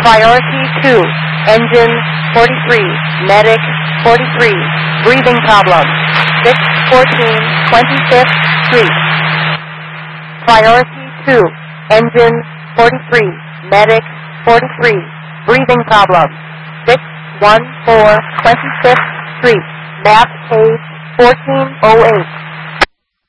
Priority 2, engine 43, medic 43, breathing problem, 614 25th Street. Priority 2, engine 43, medic 43, breathing problem, 614 25th Street, map page 1408.